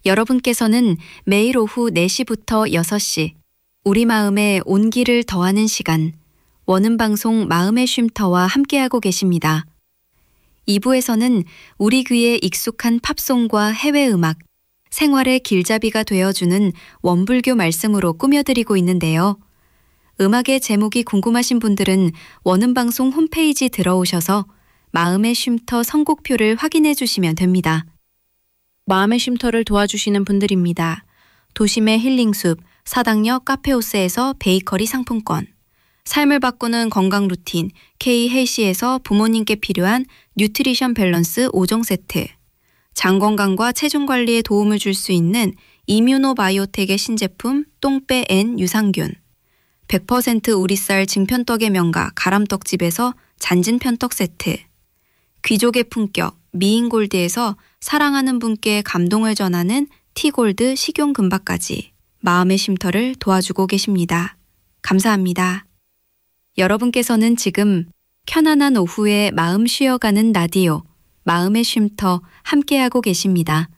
여러분께서는 매일 오후 4시부터 6시 우리 마음에 온기를 더하는 시간 원음 방송 마음의 쉼터와 함께하고 계십니다. 2부에서는 우리 귀에 익숙한 팝송과 해외 음악, 생활의 길잡이가 되어주는 원불교 말씀으로 꾸며드리고 있는데요. 음악의 제목이 궁금하신 분들은 원음 방송 홈페이지 들어오셔서 마음의 쉼터 선곡표를 확인해 주시면 됩니다. 마음의 쉼터를 도와주시는 분들입니다. 도심의 힐링숲, 사당역 카페오스에서 베이커리 상품권, 삶을 바꾸는 건강 루틴 K-헬시에서 부모님께 필요한 뉴트리션 밸런스 5종 세트, 장 건강과 체중 관리에 도움을 줄 수 있는 이뮤노바이오텍의 신제품 똥빼 N 유산균, 100% 우리쌀 증편떡의 명가 가람떡집에서 잔진편떡 세트, 귀족의 품격 미인골드에서 사랑하는 분께 감동을 전하는 티골드 식용금박까지 마음의 쉼터를 도와주고 계십니다. 감사합니다. 여러분께서는 지금 편안한 오후에 마음 쉬어가는 라디오 마음의 쉼터 함께하고 계십니다.